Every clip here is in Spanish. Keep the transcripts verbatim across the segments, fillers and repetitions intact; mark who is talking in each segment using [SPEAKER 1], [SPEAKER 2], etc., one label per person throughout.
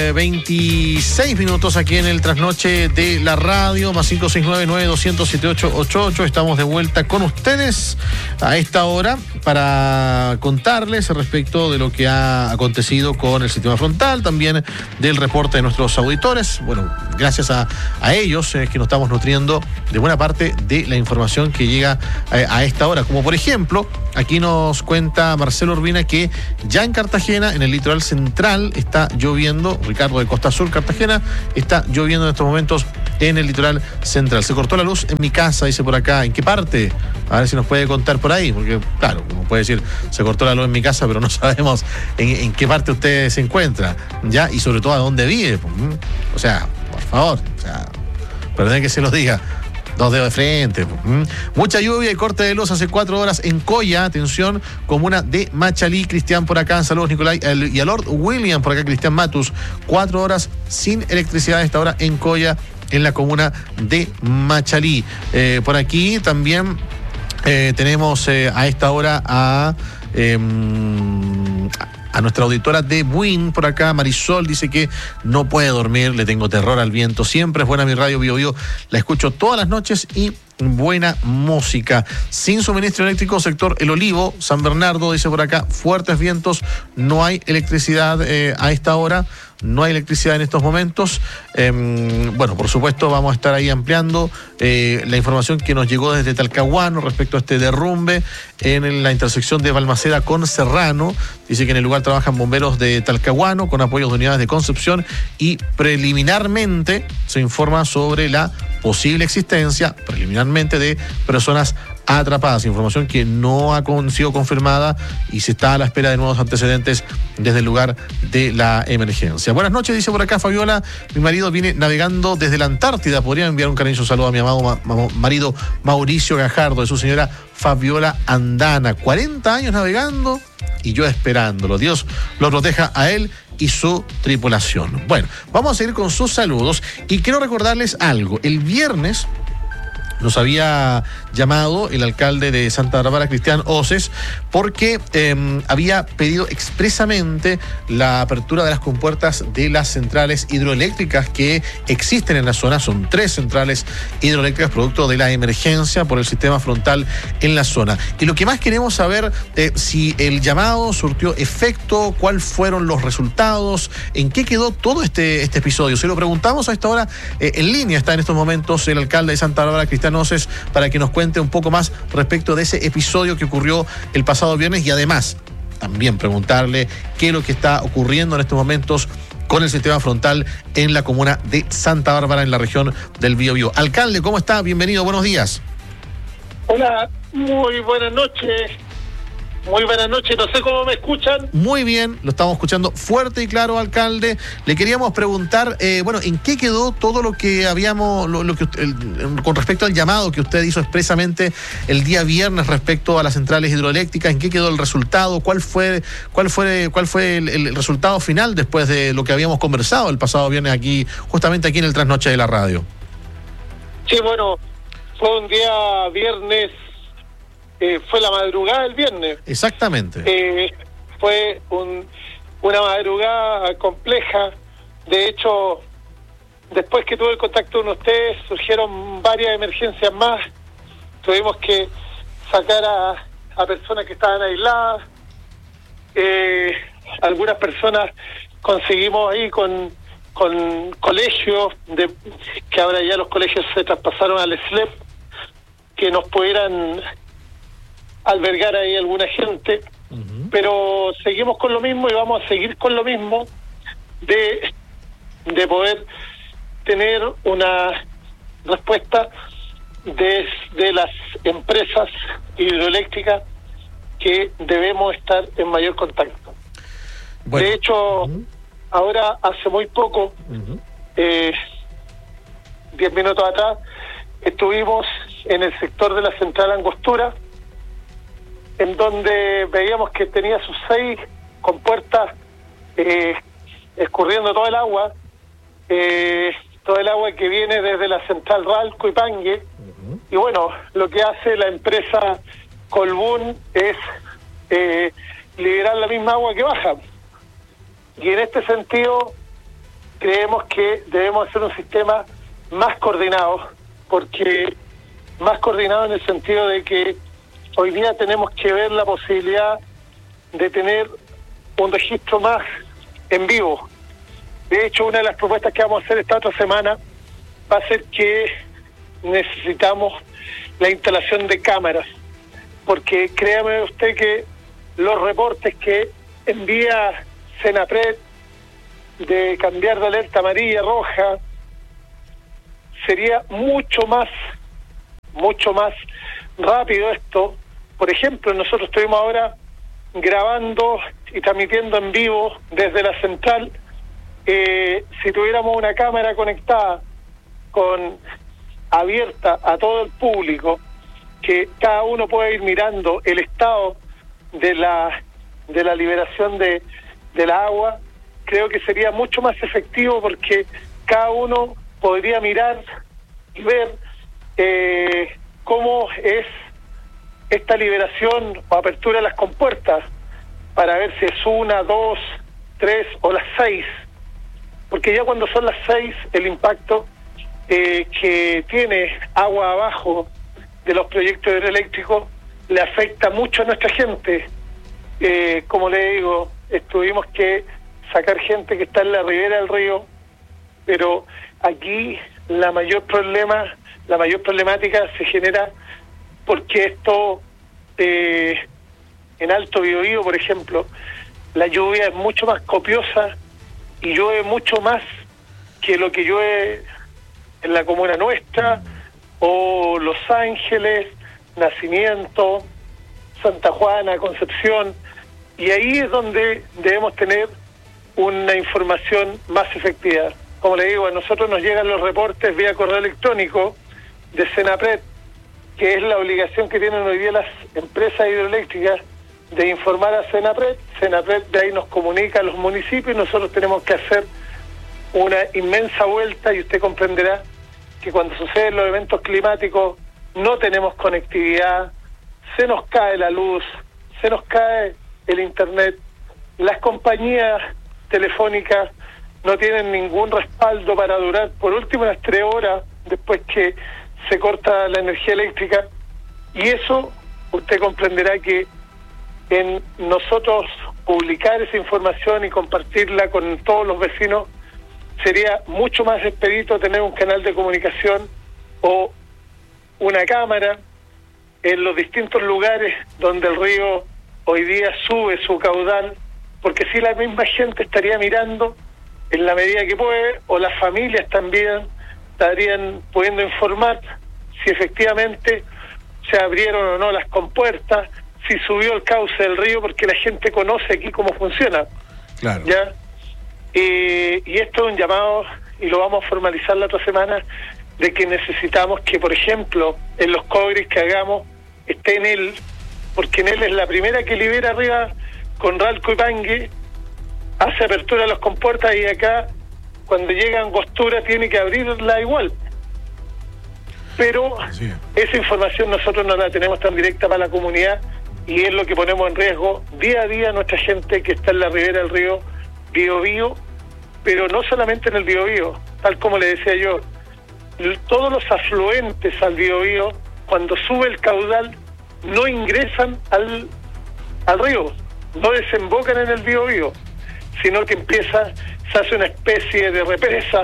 [SPEAKER 1] eh, veintiséis minutos aquí en el trasnoche de la radio, más cinco seis nueve, nueve dos cero cero, siete ocho ocho ocho. Estamos de vuelta con ustedes a esta hora para contarles respecto de lo que ha acontecido con el sistema frontal, también del reporte de nuestros auditores. Bueno, gracias a, a ellos es que nos estamos nutriendo de buena parte de la información que llega a, a esta hora, como por ejemplo, aquí nos cuenta Marcelo Urbina que ya en Cartagena, en el litoral central, está lloviendo. Ricardo de Costa Sur, Cartagena, está lloviendo en estos momentos en el litoral central. Se cortó la luz en mi casa, dice por acá. ¿En qué parte? A ver si nos puede contar por ahí, porque claro, como puede decir, se cortó la luz en mi casa, pero no sabemos en, en qué parte usted se encuentra, ya, y sobre todo a dónde vive. O sea, por favor, o sea, perdón que se lo diga. Dos dedos de frente. ¿Mm? Mucha lluvia y corte de luz hace cuatro horas en Coya. Atención, comuna de Machalí. Cristian por acá. Saludos, Nicolai. El, y a Lord William por acá, Cristian Matus. Cuatro horas sin electricidad a esta hora en Coya, en la comuna de Machalí. Eh, por aquí también eh, tenemos eh, a esta hora a... Eh, A nuestra auditora de Buin, por acá, Marisol, dice que no puede dormir, le tengo terror al viento. Siempre es buena mi radio Bio Bio, la escucho todas las noches y buena música. Sin suministro eléctrico, sector El Olivo, San Bernardo, dice por acá, fuertes vientos, no hay electricidad eh, a esta hora. No hay electricidad en estos momentos. Eh, bueno, por supuesto, vamos a estar ahí ampliando eh, la información que nos llegó desde Talcahuano respecto a este derrumbe en la intersección de Balmaceda con Serrano. Dice que en el lugar trabajan bomberos de Talcahuano con apoyos de unidades de Concepción y preliminarmente se informa sobre la posible existencia, preliminarmente, de personas atrapadas. Información que no ha sido confirmada y se está a la espera de nuevos antecedentes desde el lugar de la emergencia. Buenas noches, dice por acá Fabiola. Mi marido viene navegando desde la Antártida. ¿Podría enviar un cariñoso saludo a mi amado ma- ma- marido Mauricio Gajardo, de su señora Fabiola Andana? cuarenta años navegando y yo esperándolo. Dios lo proteja a él y su tripulación. Bueno, vamos a seguir con sus saludos y quiero recordarles algo. El viernes nos había llamado el alcalde de Santa Bárbara, Cristian Oces, porque eh, había pedido expresamente la apertura de las compuertas de las centrales hidroeléctricas que existen en la zona. Son tres centrales hidroeléctricas producto de la emergencia por el sistema frontal en la zona. Y lo que más queremos saber, eh, si el llamado surtió efecto, cuáles fueron los resultados, en qué quedó todo este, este episodio. Se lo preguntamos a esta hora, eh, en línea está en estos momentos el alcalde de Santa Bárbara, Cristian Oces, para que nos cuente un poco más respecto de ese episodio que ocurrió el pasado viernes y además también preguntarle qué es lo que está ocurriendo en estos momentos con el sistema frontal en la comuna de Santa Bárbara, en la región del Biobío. Alcalde, ¿cómo está? Bienvenido, buenos días.
[SPEAKER 2] Hola, muy buenas noches. Muy buenas noches, no sé cómo me escuchan.
[SPEAKER 1] Muy bien, lo estamos escuchando fuerte y claro, alcalde. Le queríamos preguntar, eh, bueno, ¿en qué quedó todo lo que habíamos, lo, lo que usted, el, con respecto al llamado que usted hizo expresamente el día viernes respecto a las centrales hidroeléctricas? ¿En qué quedó el resultado? ¿Cuál fue, cuál fue, cuál fue el, el resultado final después de lo que habíamos conversado el pasado viernes aquí, justamente aquí en el Trasnoche de la Radio?
[SPEAKER 2] Sí, bueno, fue un día viernes. Eh, fue la madrugada del viernes.
[SPEAKER 1] Exactamente.
[SPEAKER 2] Eh, fue un, una madrugada compleja. De hecho, después que tuve el contacto con ustedes, surgieron varias emergencias más. Tuvimos que sacar a, a personas que estaban aisladas. Eh, algunas personas conseguimos ahí con, con colegios, de, que ahora ya los colegios se traspasaron al S L E P, que nos pudieran albergar ahí alguna gente, uh-huh. Pero seguimos con lo mismo y vamos a seguir con lo mismo de, de poder tener una respuesta desde las empresas hidroeléctricas que debemos estar en mayor contacto. Bueno. De hecho, uh-huh. Ahora hace muy poco, uh-huh. eh, diez minutos atrás, estuvimos en el sector de la central Angostura, en donde veíamos que tenía sus seis compuertas eh, escurriendo todo el agua, eh, todo el agua que viene desde la central Ralco y Pangue. Uh-huh. Y bueno, lo que hace la empresa Colbún es eh, liberar la misma agua que baja. Y en este sentido creemos que debemos hacer un sistema más coordinado, porque más coordinado en el sentido de que hoy día tenemos que ver la posibilidad de tener un registro más en vivo. De hecho, una de las propuestas que vamos a hacer esta otra semana va a ser que necesitamos la instalación de cámaras, porque créame usted que los reportes que envía Senapred de cambiar de alerta amarilla a roja sería mucho más, mucho más rápido esto. Por ejemplo, nosotros estuvimos ahora grabando y transmitiendo en vivo desde la central. Eh, si tuviéramos una cámara conectada con abierta a todo el público, que cada uno pueda ir mirando el estado de la de la liberación de, de la agua, creo que sería mucho más efectivo, porque cada uno podría mirar y ver eh, cómo es esta liberación o apertura de las compuertas, para ver si es una, dos, tres o las seis, porque ya cuando son las seis el impacto eh, que tiene agua abajo de los proyectos hidroeléctricos le afecta mucho a nuestra gente. Eh, como le digo, tuvimos que sacar gente que está en la ribera del río, pero aquí la mayor problema, la mayor problemática se genera porque esto eh, en Alto Biobío, por ejemplo, la lluvia es mucho más copiosa y llueve mucho más que lo que llueve en la comuna nuestra, o Los Ángeles, Nacimiento, Santa Juana, Concepción, y ahí es donde debemos tener una información más efectiva. Como le digo, a nosotros nos llegan los reportes vía correo electrónico de Senapred, que es la obligación que tienen hoy día las empresas hidroeléctricas de informar a Senapred. Senapred de ahí nos comunica a los municipios y nosotros tenemos que hacer una inmensa vuelta, y usted comprenderá que cuando suceden los eventos climáticos no tenemos conectividad, se nos cae la luz, se nos cae el internet, las compañías telefónicas no tienen ningún respaldo para durar por último unas tres horas después que se corta la energía eléctrica, y eso usted comprenderá que en nosotros publicar esa información y compartirla con todos los vecinos sería mucho más expedito tener un canal de comunicación o una cámara en los distintos lugares donde el río hoy día sube su caudal, porque si la misma gente estaría mirando en la medida que puede, o las familias también estarían pudiendo informar si efectivamente se abrieron o no las compuertas, si subió el cauce del río, porque la gente conoce aquí cómo funciona.
[SPEAKER 1] Claro.
[SPEAKER 2] ¿Ya? Eh, y esto es un llamado, y lo vamos a formalizar la otra semana, de que necesitamos que, por ejemplo, en los cobres que hagamos, esté en él, porque en él es la primera que libera arriba con Ralco y Pangue, hace apertura de las compuertas, y acá, cuando llega Angostura, tiene que abrirla igual. Pero sí, esa información nosotros no la tenemos tan directa para la comunidad, y es lo que ponemos en riesgo día a día a nuestra gente que está en la ribera del río Biobío, pero no solamente en el Biobío, tal como le decía yo, todos los afluentes al Biobío, cuando sube el caudal, no ingresan al, al río, no desembocan en el Biobío, sino que empieza, se hace una especie de represa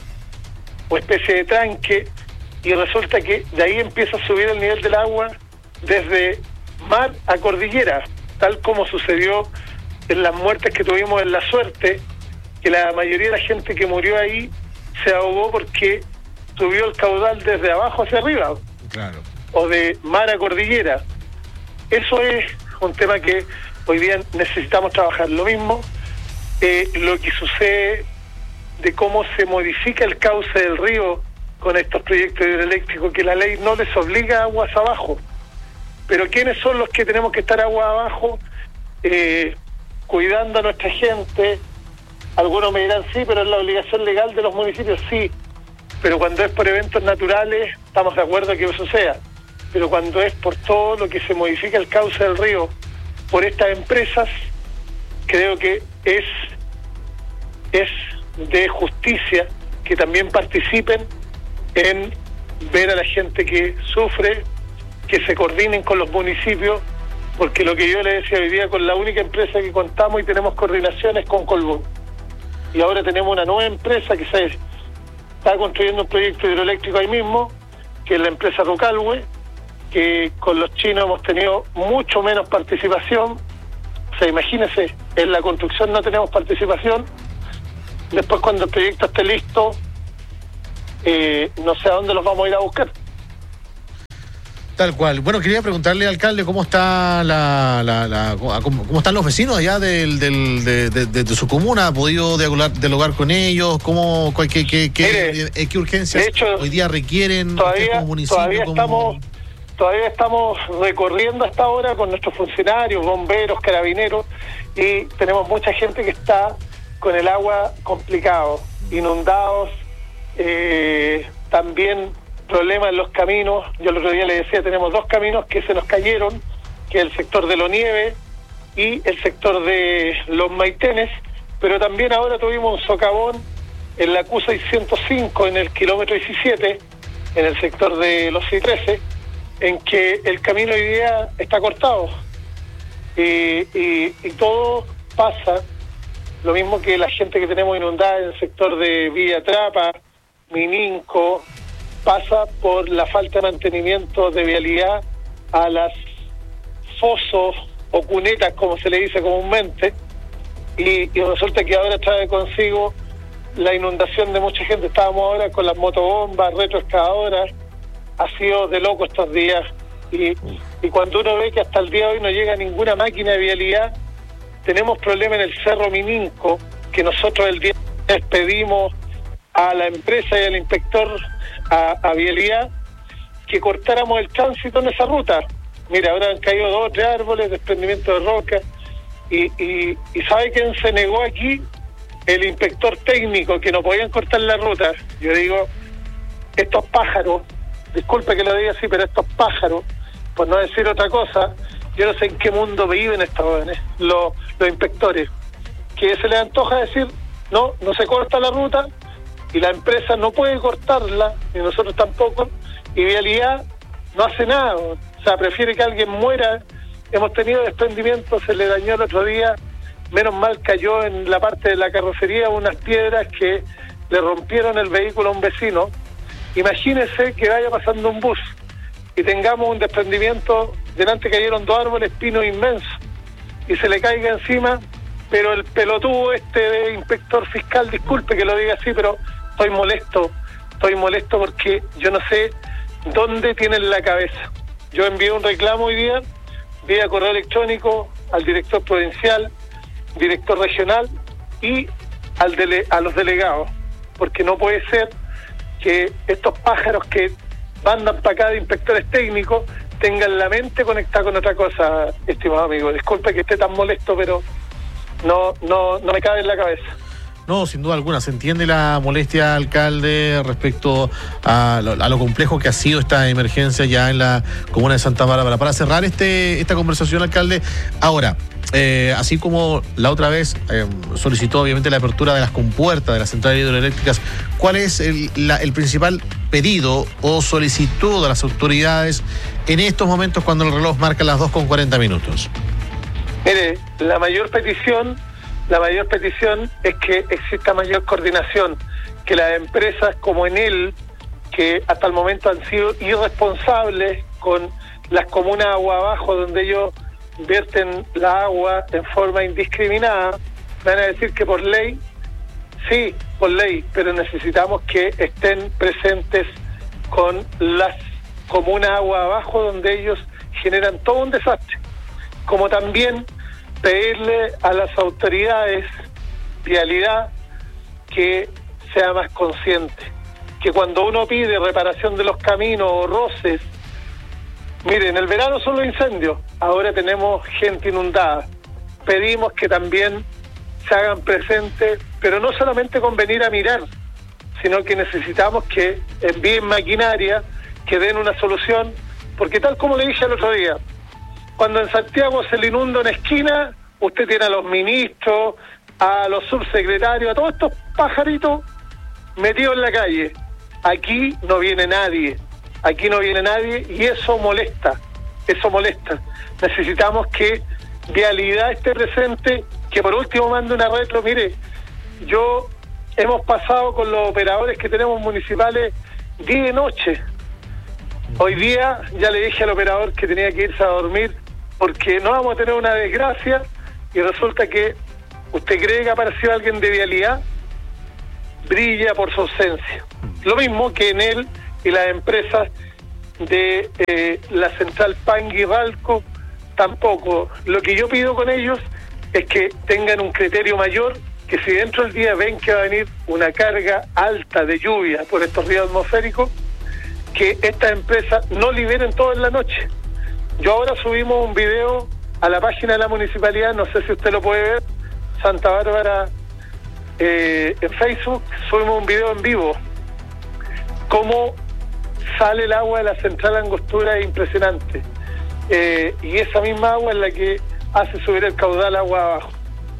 [SPEAKER 2] o especie de tranque, y resulta que de ahí empieza a subir el nivel del agua desde mar a cordillera, tal como sucedió en las muertes que tuvimos en La Suerte, que la mayoría de la gente que murió ahí se ahogó porque subió el caudal desde abajo hacia arriba.
[SPEAKER 1] Claro.
[SPEAKER 2] O de mar a cordillera. Eso es un tema que hoy día necesitamos trabajar. Lo mismo, eh, lo que sucede de cómo se modifica el cauce del río con estos proyectos hidroeléctricos, que la ley no les obliga a aguas abajo. Pero ¿quiénes son los que tenemos que estar aguas abajo? Eh, cuidando a nuestra gente. Algunos me dirán, sí, pero es la obligación legal de los municipios, sí. Pero cuando es por eventos naturales, estamos de acuerdo que eso sea. Pero cuando es por todo lo que se modifica el cauce del río por estas empresas, creo que es es de justicia que también participen en ver a la gente que sufre, que se coordinen con los municipios, porque lo que yo le decía hoy día, con la única empresa que contamos y tenemos coordinación es con Colbún. Y ahora tenemos una nueva empresa que se está construyendo un proyecto hidroeléctrico ahí mismo, que es la empresa Rucalhue, que con los chinos hemos tenido mucho menos participación. O sea, imagínense, en la construcción no tenemos participación. Después, cuando el proyecto esté listo, eh, no sé a dónde los vamos a ir a buscar.
[SPEAKER 1] Tal cual. Bueno, quería preguntarle, alcalde, cómo está la, la, la cómo, cómo están los vecinos allá del, del, de, de, de, de su comuna. ¿Ha podido dialogar, dialogar con ellos? ¿Cómo, qué, qué, qué,
[SPEAKER 2] Mire,
[SPEAKER 1] qué, qué urgencias
[SPEAKER 2] de hecho,
[SPEAKER 1] hoy día requieren
[SPEAKER 2] todavía,
[SPEAKER 1] como municipio?
[SPEAKER 2] Todavía
[SPEAKER 1] como...
[SPEAKER 2] estamos, todavía estamos recorriendo hasta ahora con nuestros funcionarios, bomberos, carabineros, y tenemos mucha gente que está con el agua complicado, inundados, eh, también problemas en los caminos. Yo el otro día le decía, tenemos dos caminos que se nos cayeron, que es el sector de Lo Nieve y el sector de Los Maitenes, pero también ahora tuvimos un socavón en la Q seiscientos cinco, en el kilómetro diecisiete, en el sector de Los Cipreses, en que el camino hoy día está cortado. Y, y, y todo pasa, lo mismo que la gente que tenemos inundada en el sector de Villa Trapa, Mininco, pasa por la falta de mantenimiento de vialidad a las fosos o cunetas, como se le dice comúnmente, y, y resulta que ahora trae consigo la inundación de mucha gente. Estábamos ahora con las motobombas, retroexcavadoras, ha sido de loco estos días, y, y cuando uno ve que hasta el día de hoy no llega ninguna máquina de vialidad, tenemos problemas en el Cerro Mininco, que nosotros el día pedimos a la empresa y al inspector a, a vialidad que cortáramos el tránsito en esa ruta. Mira, ahora han caído dos o tres árboles, desprendimiento de roca, y, y, y ¿sabe quién se negó aquí? El inspector técnico, que no podían cortar la ruta. Yo digo, estos pájaros, disculpe que lo diga así, pero estos pájaros, por no decir otra cosa, yo no sé en qué mundo viven estos jóvenes, los, los inspectores, que se les antoja decir, no, no se corta la ruta, y la empresa no puede cortarla, y nosotros tampoco, y vialidad no hace nada. O sea, prefiere que alguien muera. Hemos tenido desprendimientos, se le dañó el otro día, menos mal cayó en la parte de la carrocería unas piedras que le rompieron el vehículo a un vecino. Imagínese que vaya pasando un bus y tengamos un desprendimiento, delante cayeron dos árboles pinos inmensos, y se le caiga encima, pero el pelotudo este de inspector fiscal, disculpe que lo diga así, pero estoy molesto, estoy molesto porque yo no sé dónde tienen la cabeza. Yo envié un reclamo hoy día, vía correo electrónico, al director provincial, director regional y al dele, a los delegados, porque no puede ser que estos pájaros que mandan para acá de inspectores técnicos tengan la mente conectada con otra cosa, estimado amigo. Disculpe que esté tan molesto, pero no, no, no me cabe en la cabeza.
[SPEAKER 1] No, sin duda alguna, se entiende la molestia, alcalde, respecto a lo, a lo complejo que ha sido esta emergencia ya en la comuna de Santa Bárbara. Para cerrar este esta conversación, alcalde, ahora, eh, así como la otra vez eh, solicitó obviamente la apertura de las compuertas de las centrales hidroeléctricas, ¿cuál es el, la, el principal pedido o solicitud de las autoridades en estos momentos cuando el reloj marca las dos con cuarenta minutos?
[SPEAKER 2] Mire, la mayor petición... La mayor petición es que exista mayor coordinación, que las empresas como Enel, que hasta el momento han sido irresponsables con las comunas agua abajo, donde ellos vierten la agua en forma indiscriminada, van a decir que por ley, sí, por ley, pero necesitamos que estén presentes con las comunas agua abajo, donde ellos generan todo un desastre. Como también pedirle a las autoridades vialidad que sea más consciente, que cuando uno pide reparación de los caminos o roces, miren, en el verano son los incendios, ahora tenemos gente inundada, pedimos que también se hagan presentes, pero no solamente con venir a mirar, sino que necesitamos que envíen maquinaria, que den una solución, porque tal como le dije el otro día, cuando en Santiago se le inunda una esquina, usted tiene a los ministros, a los subsecretarios, a todos estos pajaritos metidos en la calle. Aquí no viene nadie, aquí no viene nadie y eso molesta, eso molesta. Necesitamos que Vialidad esté presente, que por último mande una retro. Mire, yo hemos pasado con los operadores que tenemos municipales día y noche. Hoy día ya le dije al operador que tenía que irse a dormir porque no vamos a tener una desgracia y resulta que usted cree que apareció alguien de Vialidad, brilla por su ausencia. Lo mismo que en él y las empresas de eh, la central Panguipulli tampoco. Lo que yo pido con ellos es que tengan un criterio mayor, que si dentro del día ven que va a venir una carga alta de lluvia por estos ríos atmosféricos, que estas empresas no liberen todo en la noche. Yo ahora subimos un video a la página de la municipalidad, no sé si usted lo puede ver, Santa Bárbara, eh, en Facebook, subimos un video en vivo. Cómo sale el agua de la central Angostura es impresionante. Eh, y esa misma agua es la que hace subir el caudal agua abajo.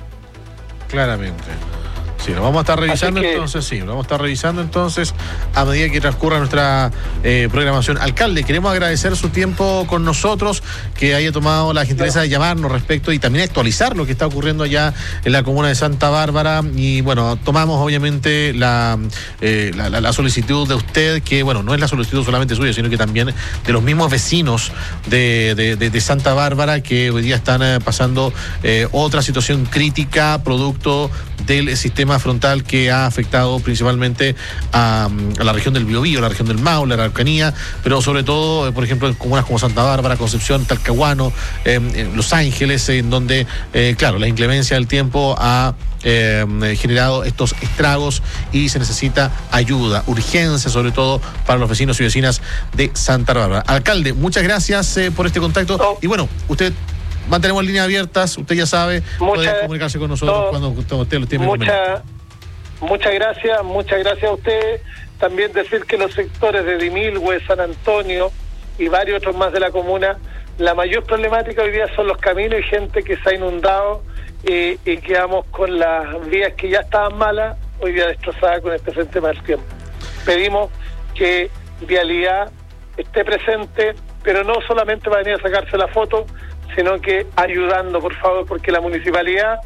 [SPEAKER 1] Claramente. Sí, lo vamos a estar revisando que, entonces, sí, lo vamos a estar revisando entonces a medida que transcurra nuestra eh, programación. Alcalde, queremos agradecer su tiempo con nosotros, que haya tomado la gentileza de llamarnos respecto y también actualizar lo que está ocurriendo allá en la comuna de Santa Bárbara. Y bueno, tomamos obviamente la, eh, la, la, la solicitud de usted, que bueno, no es la solicitud solamente suya, sino que también de los mismos vecinos de, de, de, de Santa Bárbara, que hoy día están eh, pasando eh, otra situación crítica producto del sistema frontal que ha afectado principalmente a, a la región del Biobío, la región del Maule, la Araucanía, pero sobre todo, eh, por ejemplo, en comunas como Santa Bárbara, Concepción, Talcahuano, eh, Los Ángeles, en donde, eh, claro, la inclemencia del tiempo ha eh, generado estos estragos y se necesita ayuda, urgencia, sobre todo para los vecinos y vecinas de Santa Bárbara. Alcalde, muchas gracias eh, por este contacto. Oh. Y bueno, usted... mantenemos líneas abiertas, usted ya sabe, mucha, puede comunicarse con nosotros no, cuando usted lo tiene.
[SPEAKER 2] Mucha, muchas gracias, muchas gracias a usted. También decir que los sectores de Dimilgüe, San Antonio y varios otros más de la comuna, la mayor problemática hoy día son los caminos y gente que se ha inundado y, y quedamos con las vías que ya estaban malas, hoy día destrozadas con este frente mal tiempo. Pedimos que Vialidad esté presente, pero no solamente va a venir a sacarse la foto, sino que ayudando, por favor, porque la municipalidad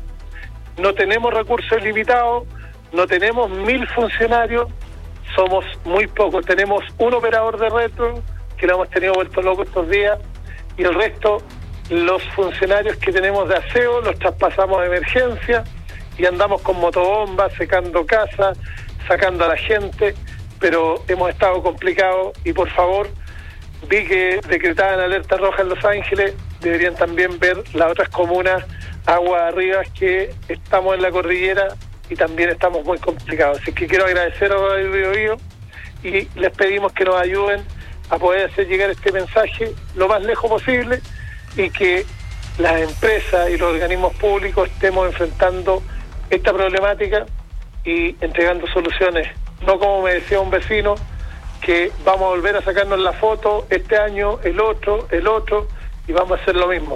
[SPEAKER 2] no tenemos recursos limitados, no tenemos mil funcionarios, somos muy pocos. Tenemos un operador de retro, que lo hemos tenido vuelto loco estos días, y el resto, los funcionarios que tenemos de aseo, los traspasamos a emergencia, y andamos con motobombas, secando casas, sacando a la gente, pero hemos estado complicados, y por favor, vi que decretaban alerta roja en Los Ángeles, deberían también ver las otras comunas agua arriba, que estamos en la cordillera y también estamos muy complicados. Así que quiero agradecer a Radio Biobío y les pedimos que nos ayuden a poder hacer llegar este mensaje lo más lejos posible y que las empresas y los organismos públicos estemos enfrentando esta problemática y entregando soluciones. No como me decía un vecino, que vamos a volver a sacarnos la foto este año, el otro, el otro, y vamos a hacer lo mismo.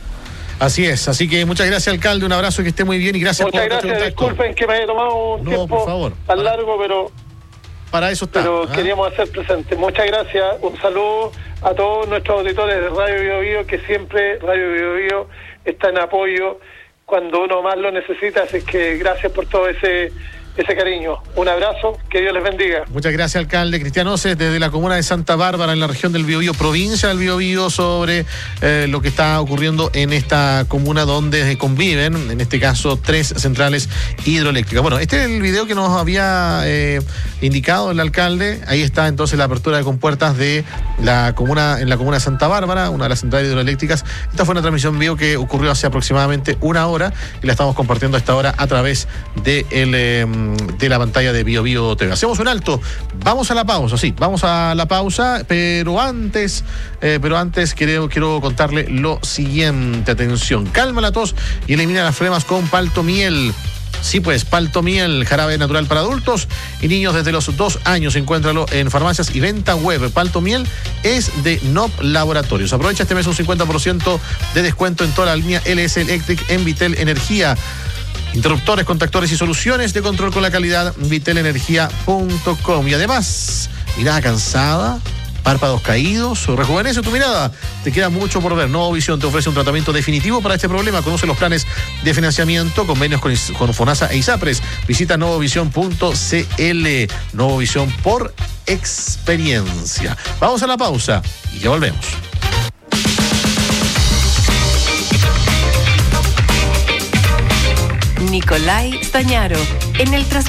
[SPEAKER 1] Así es, así que muchas gracias, alcalde, un abrazo, que esté muy bien y gracias
[SPEAKER 2] muchas por gracias, disculpen que me haya tomado un no, tiempo por favor. tan largo, pero
[SPEAKER 1] para eso está.
[SPEAKER 2] Pero
[SPEAKER 1] ¿eh?
[SPEAKER 2] queríamos hacer presente. Muchas gracias, un saludo a todos nuestros auditores de Radio Biobío, que siempre Radio Biobío está en apoyo cuando uno más lo necesita, así que gracias por todo ese... ese cariño. Un abrazo, que Dios les bendiga.
[SPEAKER 1] Muchas gracias, alcalde. Cristian Oces, desde la comuna de Santa Bárbara, en la región del Biobío, provincia del Biobío, sobre eh, lo que está ocurriendo en esta comuna donde conviven, en este caso, tres centrales hidroeléctricas. Bueno, este es el video que nos había eh, indicado el alcalde. Ahí está entonces la apertura de compuertas de la comuna, en la comuna de Santa Bárbara, una de las centrales hidroeléctricas. Esta fue una transmisión vivo que ocurrió hace aproximadamente una hora y la estamos compartiendo a esta hora a través de el eh, de la pantalla de Biobío T V. Hacemos un alto, vamos a la pausa, sí, vamos a la pausa, pero antes, eh, pero antes quiero, quiero contarle lo siguiente. Atención, calma la tos y elimina las flemas con Paltomiel. Sí, pues, Paltomiel, jarabe natural para adultos y niños desde los dos años. Encuéntralo en farmacias y venta web. Paltomiel es de N O P Laboratorios. Aprovecha este mes un cincuenta por ciento de descuento en toda la línea L S Electric en Vitel Energía. Interruptores, contactores y soluciones de control con la calidad, vitelenergia punto com. Y además, mirada cansada, párpados caídos, rejuvenece tu mirada. Te queda mucho por ver. Novovisión te ofrece un tratamiento definitivo para este problema. Conoce los planes de financiamiento, convenios con, con FONASA e ISAPRES. Visita novovisión punto cl. Novovisión por experiencia. Vamos a la pausa y ya volvemos.
[SPEAKER 3] Nicolai Stañaro, en el Transmilenio.